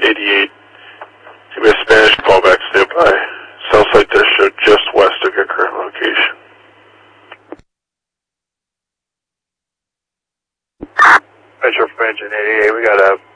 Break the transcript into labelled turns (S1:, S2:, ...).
S1: 88. Give me a Spanish callback, standby. Cell site does show just west of your current location.
S2: Metro from engine 88, we got a